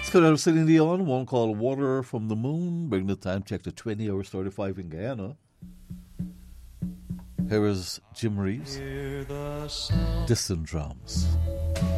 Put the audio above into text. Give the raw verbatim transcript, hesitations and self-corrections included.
Coming out of Celine Dion, one called Water from the Moon. Bring the time check to twenty hours thirty-five in Guyana. Here is Jim Reeves. Distant Drums.